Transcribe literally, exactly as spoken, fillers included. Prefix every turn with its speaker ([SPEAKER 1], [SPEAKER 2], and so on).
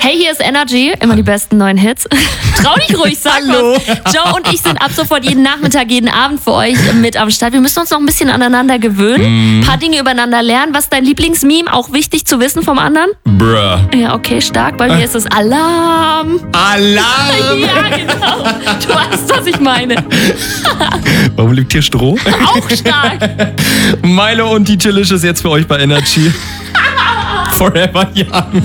[SPEAKER 1] Hey, hier ist Energy, immer die besten neuen Hits. Trau dich ruhig, sag
[SPEAKER 2] Hallo.
[SPEAKER 1] was. Joe und ich sind ab sofort jeden Nachmittag, jeden Abend für euch mit am Start. Wir müssen uns noch ein bisschen aneinander gewöhnen, ein
[SPEAKER 2] Mhm.
[SPEAKER 1] paar Dinge übereinander lernen. Was ist dein Lieblingsmeme? Auch wichtig zu wissen vom anderen?
[SPEAKER 2] Bruh.
[SPEAKER 1] Ja, okay, stark. Bei mir ist es Alarm.
[SPEAKER 2] Alarm!
[SPEAKER 1] Ja, genau. Du weißt, was ich meine.
[SPEAKER 2] Warum liegt hier Stroh?
[SPEAKER 1] Auch stark.
[SPEAKER 2] Milo und die Chillisches jetzt für euch bei Energy. Forever Young.